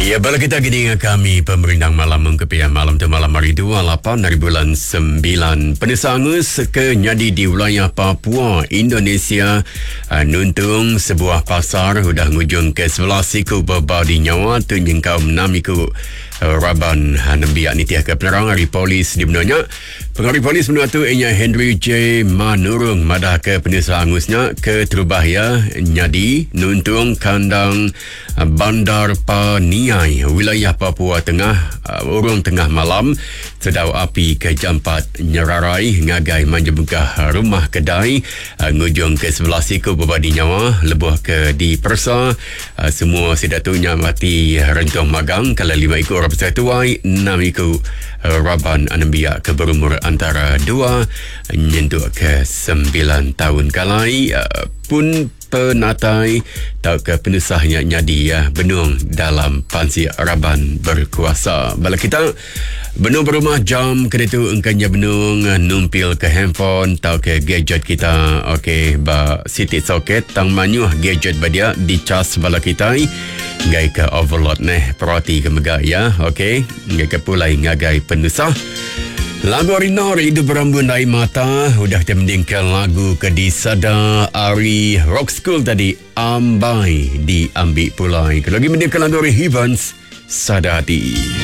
Ya, balik kita gini dengan kami Pemerintah Malam Mengkepian malam tu malam hari 28 dari bulan 9. Penesangus ke nyadi di wilayah Papua, Indonesia, nuntung sebuah pasar udah ngujung ke 11 siku berbadi nyawa tu nyengkau 6 iku Raban Nembiak ni tiah ke penerang hari polis di benarnya. Pengarih polis benua tu ianya Henry J. Manurung madah ke penesangusnya ke Terubahaya nyadi nuntung kandang Bandar Paniai wilayah Papua Tengah urung tengah malam sedau api ke jam 4 nyerarai ngagai manjebungkah rumah kedai ngujung ke 11 siku berbadi nyawa lebuh ke di Persa semua sedatunya mati rentuang magang kalau 5 ikut orang besar tuai 6 ikut Raban Nembiak ke berumur antara 2 nyentuh ke 9 tahun kalai pun penatai tau ke penusahnya nyadi benung dalam pansi Raban berkuasa. Bala kita benung berumah jam kena tu engkanya benung numpil ke handphone tau ke gadget kita. Okey, ba sitit soket tang manyuh gadget badia dicas bala kita ngai ke overload neh perhati ke megah ya. Okey, ngai ke pulai ngagai penusah. Lagu Rinor Hidup Berambun Dari Mata udah temendingkan lagu ke di Sada Ari Rock School tadi Ambai diambil pulai. Lagi mendingkan lagu Evans Sadati.